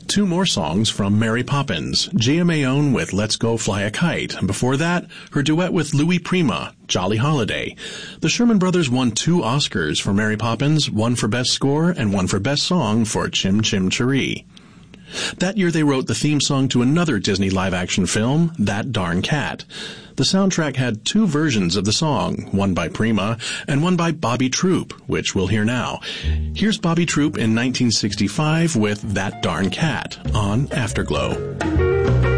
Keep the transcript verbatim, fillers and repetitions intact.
Two more songs from Mary Poppins. Gia Mayone with Let's Go Fly a Kite. Before that, her duet with Louis Prima, Jolly Holiday. The Sherman Brothers won two Oscars for Mary Poppins, one for Best Score and one for Best Song for Chim Chim Cheree. That year they wrote the theme song to another Disney live-action film, That Darn Cat. The soundtrack had two versions of the song, one by Prima and one by Bobby Troup, which we'll hear now. Here's Bobby Troup in nineteen sixty-five with That Darn Cat on Afterglow.